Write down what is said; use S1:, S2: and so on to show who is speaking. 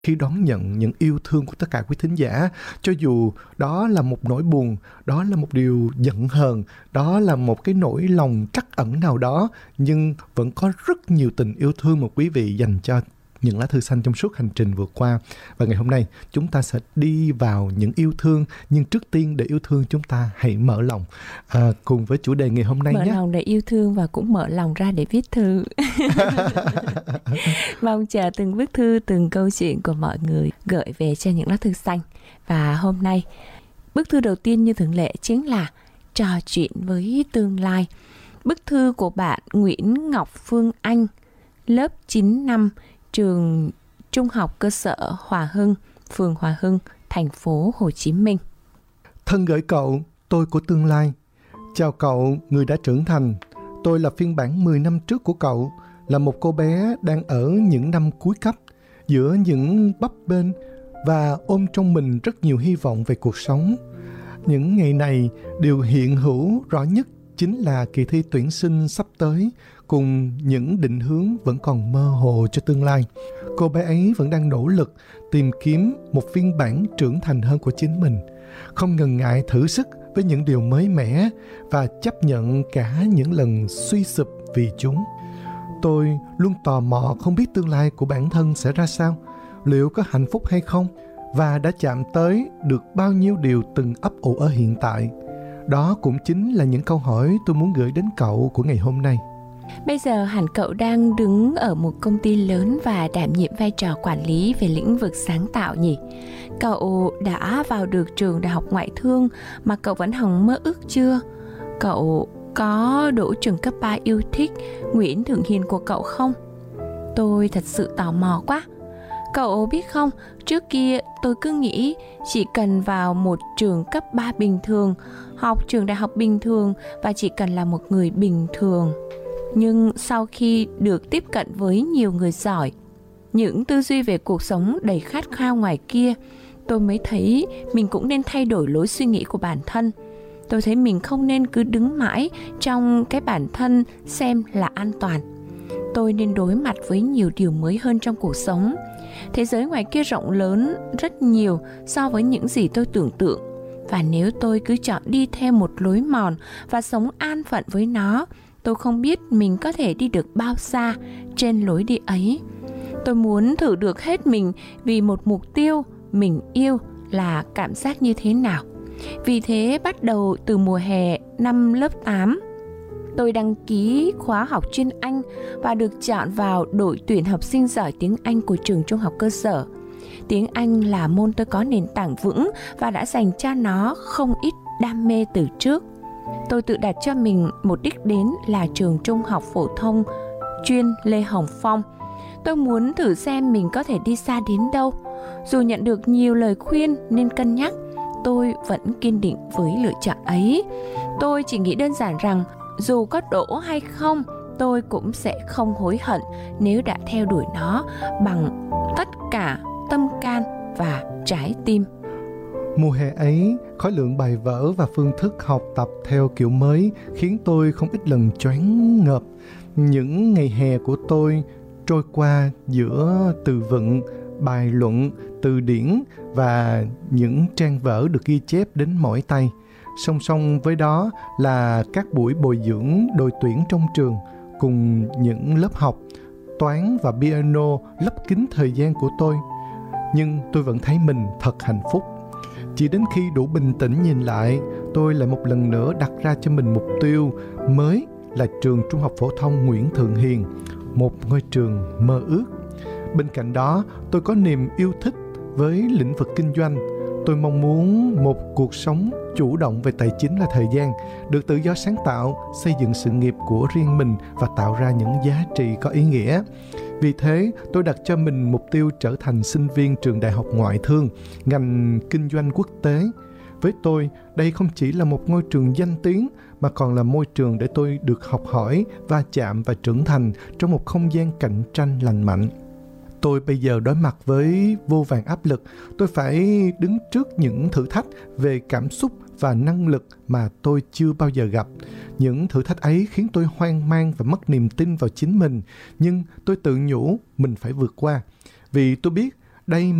S1: khi đón nhận những yêu thương của tất cả quý thính giả, cho dù đó là một nỗi buồn, đó là một điều giận hờn, đó là một cái nỗi lòng trắc ẩn nào đó, nhưng vẫn có rất nhiều tình yêu thương mà quý vị dành cho những lá thư xanh trong suốt hành trình vừa qua. Và ngày hôm nay chúng ta sẽ đi vào những yêu thương, nhưng trước tiên để yêu thương chúng ta hãy mở lòng, cùng với chủ đề ngày hôm nay
S2: mở
S1: nhé.
S2: Mở lòng để yêu thương và cũng mở lòng ra để viết thư. Mong chờ từng bức thư, từng câu chuyện của mọi người gửi về cho những lá thư xanh. Và hôm nay bức thư đầu tiên như thường lệ chính là trò chuyện với tương lai. Bức thư của bạn Nguyễn Ngọc Phương Anh, lớp 9 năm, trường Trung học cơ sở Hòa Hưng, phường Hòa Hưng, thành phố Hồ Chí Minh.
S1: Thân gửi cậu, tôi của tương lai. Chào cậu, người đã trưởng thành. Tôi là phiên bản 10 năm trước của cậu, là một cô bé đang ở những năm cuối cấp, giữa những bấp bênh và ôm trong mình rất nhiều hy vọng về cuộc sống. Những ngày này, điều hiện hữu rõ nhất chính là kỳ thi tuyển sinh sắp tới, cùng những định hướng vẫn còn mơ hồ cho tương lai. Cô bé ấy vẫn đang nỗ lực tìm kiếm một phiên bản trưởng thành hơn của chính mình, không ngần ngại thử sức với những điều mới mẻ và chấp nhận cả những lần suy sụp vì chúng. Tôi luôn tò mò không biết tương lai của bản thân sẽ ra sao, liệu có hạnh phúc hay không, và đã chạm tới được bao nhiêu điều từng ấp ủ ở hiện tại. Đó cũng chính là những câu hỏi tôi muốn gửi đến cậu của ngày hôm nay.
S2: Bây giờ hẳn cậu đang đứng ở một công ty lớn và đảm nhiệm vai trò quản lý về lĩnh vực sáng tạo nhỉ? Cậu đã vào được trường đại học ngoại thương mà cậu vẫn hằng mơ ước chưa? Cậu có đỗ trường cấp 3 yêu thích Nguyễn Thượng Hiền của cậu không? Tôi thật sự tò mò quá. Cậu biết không, trước kia tôi cứ nghĩ chỉ cần vào một trường cấp 3 bình thường, học trường đại học bình thường và chỉ cần là một người bình thường. Nhưng sau khi được tiếp cận với nhiều người giỏi, những tư duy về cuộc sống đầy khát khao ngoài kia, tôi mới thấy mình cũng nên thay đổi lối suy nghĩ của bản thân. Tôi thấy mình không nên cứ đứng mãi trong cái bản thân xem là an toàn. Tôi nên đối mặt với nhiều điều mới hơn trong cuộc sống. Thế giới ngoài kia rộng lớn rất nhiều so với những gì tôi tưởng tượng. Và nếu tôi cứ chọn đi theo một lối mòn và sống an phận với nó, tôi không biết mình có thể đi được bao xa trên lối đi ấy. Tôi muốn thử được hết mình vì một mục tiêu mình yêu là cảm giác như thế nào. Vì thế bắt đầu từ mùa hè năm lớp 8, tôi đăng ký khóa học chuyên Anh và được chọn vào đội tuyển học sinh giỏi tiếng Anh của trường trung học cơ sở. Tiếng Anh là môn tôi có nền tảng vững và đã dành cho nó không ít đam mê từ trước. Tôi tự đặt cho mình một đích đến là trường trung học phổ thông chuyên Lê Hồng Phong. Tôi muốn thử xem mình có thể đi xa đến đâu. Dù nhận được nhiều lời khuyên nên cân nhắc, tôi vẫn kiên định với lựa chọn ấy. Tôi chỉ nghĩ đơn giản rằng dù có đỗ hay không, tôi cũng sẽ không hối hận nếu đã theo đuổi nó bằng tất cả tâm can và trái tim.
S1: Mùa hè ấy, khối lượng bài vở và phương thức học tập theo kiểu mới khiến tôi không ít lần choáng ngợp. Những ngày hè của tôi trôi qua giữa từ vựng, bài luận, từ điển và những trang vở được ghi chép đến mỏi tay. Song song với đó là các buổi bồi dưỡng đội tuyển trong trường cùng những lớp học toán và piano lấp kín thời gian của tôi. Nhưng tôi vẫn thấy mình thật hạnh phúc. Chỉ đến khi đủ bình tĩnh nhìn lại, tôi lại một lần nữa đặt ra cho mình mục tiêu mới là trường Trung học phổ thông Nguyễn Thượng Hiền, một ngôi trường mơ ước. Bên cạnh đó, tôi có niềm yêu thích với lĩnh vực kinh doanh. Tôi mong muốn một cuộc sống chủ động về tài chính là thời gian, được tự do sáng tạo, xây dựng sự nghiệp của riêng mình và tạo ra những giá trị có ý nghĩa. Vì thế, tôi đặt cho mình mục tiêu trở thành sinh viên trường đại học ngoại thương, ngành kinh doanh quốc tế. Với tôi, đây không chỉ là một ngôi trường danh tiếng, mà còn là môi trường để tôi được học hỏi, va chạm và trưởng thành trong một không gian cạnh tranh lành mạnh. Tôi bây giờ đối mặt với vô vàn áp lực. Tôi phải đứng trước những thử thách về cảm xúc và năng lực mà tôi chưa bao giờ gặp. Những thử thách ấy khiến tôi hoang mang và mất niềm tin vào chính mình. Nhưng tôi tự nhủ mình phải vượt qua. Vì tôi biết Đây